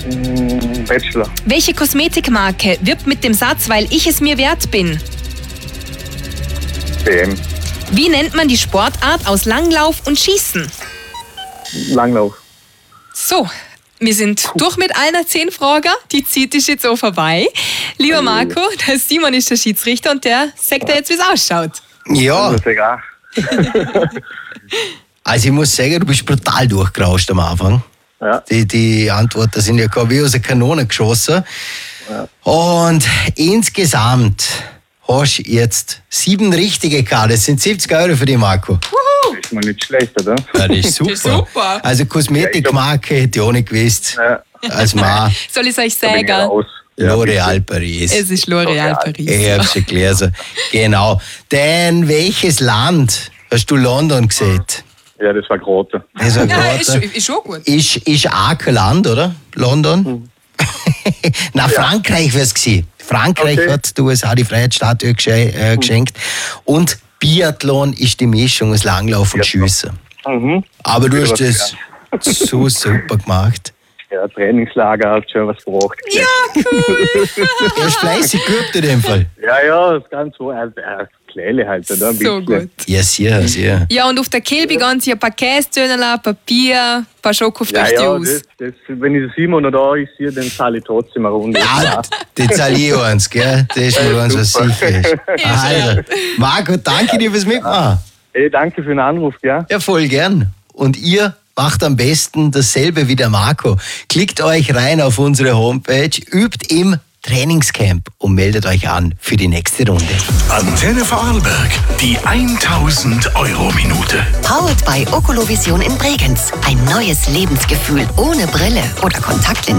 Bachelor. Welche Kosmetikmarke wirbt mit dem Satz, weil ich es mir wert bin? BM. Wie nennt man die Sportart aus Langlauf und Schießen? Langlauf. So, wir sind durch mit allen 10 Fragen. Die Zeit ist jetzt auch vorbei. Lieber Marco, der Simon ist der Schiedsrichter und der sagt dir jetzt, wie es ausschaut. Ja, Das ist egal. also ich muss sagen, du bist brutal durchgerauscht am Anfang. Ja. Die Antworten sind ja wie aus der Kanone geschossen. Ja. Und insgesamt hast du jetzt 7 richtige gehabt. Das sind 70 Euro für dich, Marco. Das ist mal nicht schlecht, oder? Ja, das ist super. Das ist super. Also Kosmetikmarke hätte ich auch nicht gewusst. Ja. Als Mann Soll ich es euch Da bin ich sagen? raus. L'Oréal Paris. Es ist L'Oréal Paris. Ich hab's schon gelesen. Genau. Denn welches Land hast du London gesehen? Ja, das war Grote. Das war Ja, gerade- ist schon gut. Ist auch kein Land, oder? London? Na, Frankreich wär's gewesen. Frankreich Okay. hat die USA die Freiheitsstatue geschenkt. Und Biathlon ist die Mischung aus Langlauf und Biathlon. Schiessen. Mhm. Aber du Wieder hast was das so super gemacht. Ja, Trainingslager hat schon was gebracht. Ja, cool. Du hast fleißig geübt in dem Fall. Ja, das ganz so. Kleine halt, oder? Ein So bisschen. gut. Ja, sehr, sehr. Ja, und auf der Kelbi ganz hier ein paar Käsdönerler, Papier, ein paar Schokofrüchte Ja, aus. wenn ich der Simon noch da ist, hier, dann zahle ich trotzdem eine Runde. Ja, die zahle ich eins, gell? Das ist mir ganz was Super. sicher ist. Also, Marco, danke dir fürs Mitmachen. Hey, danke für den Anruf, gell? Ja, voll gern. Und ihr macht am besten dasselbe wie der Marco. Klickt euch rein auf unsere Homepage, übt im Trainingscamp und meldet euch an für die nächste Runde. Antenne Vorarlberg, die 1000-Euro-Minute. Powered by Oculovision in Bregenz. Ein neues Lebensgefühl ohne Brille oder Kontaktlinsen.